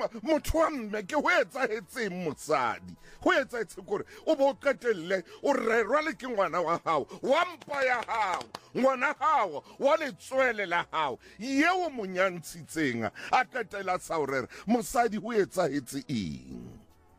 motho wa mme ke ho etsahetseng mosadi ho etsahetse kore o bo qetelle o rerwa le ke ngwana wa hao wa mpa ya hao ngwana hao wa letswele la hao yeo mo nyantshitseng a qetela sa o rera mosadi ho etsahetse eng